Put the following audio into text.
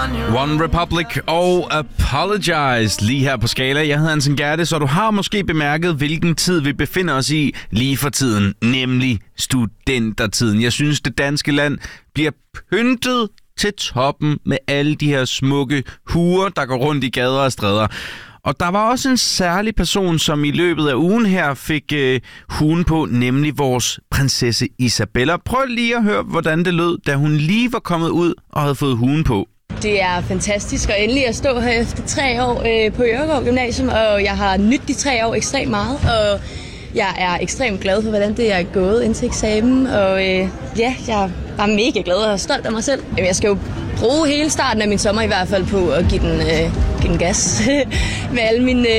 One Republic og Apologize lige her på Skala. Jeg hedder Hansen Gerdes, og du har måske bemærket, hvilken tid vi befinder os i lige for tiden, nemlig studentertiden. Jeg synes, det danske land bliver pyntet til toppen med alle de her smukke huer, der går rundt i gader og stræder. Og der var også en særlig person, som i løbet af ugen her fik huen på, nemlig vores prinsesse Isabella. Prøv lige at høre, hvordan det lød, da hun lige var kommet ud og havde fået huen på. Det er fantastisk at endelig at stå her efter 3 år på Øregård Gymnasium, og jeg har nydt de 3 år ekstremt meget, og jeg er ekstremt glad for, hvordan det er gået indtil eksamen, og jeg er mega glad og stolt af mig selv. Jeg skal jo bruge hele starten af min sommer i hvert fald på at give den gas med alle mine